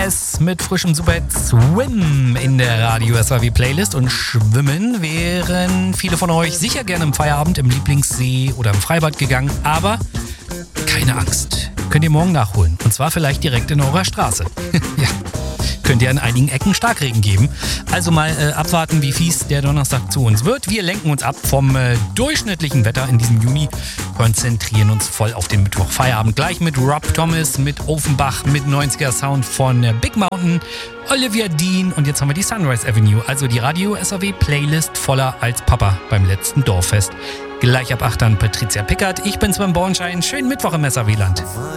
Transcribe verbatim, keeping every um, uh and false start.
S mit frischem Superhit Swim in der Radio S A W Playlist. Und schwimmen wären viele von euch sicher gerne im Feierabend im Lieblingssee oder im Freibad gegangen. Aber keine Angst, könnt ihr morgen nachholen. Und zwar vielleicht direkt in eurer Straße. Ja. Könnt ihr an einigen Ecken Starkregen geben. Also mal äh, abwarten, wie fies der Donnerstag zu uns wird. Wir lenken uns ab vom äh, durchschnittlichen Wetter in diesem Juni, konzentrieren uns voll auf den Mittwoch. Feierabend gleich mit Rob Thomas, mit Offenbach, mit neunziger Sound von äh, Big Mountain, Olivia Dean und jetzt haben wir die Sunrise Avenue. Also die Radio S A W Playlist voller als Papa beim letzten Dorffest. Gleich ab acht dann Patricia Pickert. Ich bin Sven Bornschein. Schönen Mittwoch im S A W-Land.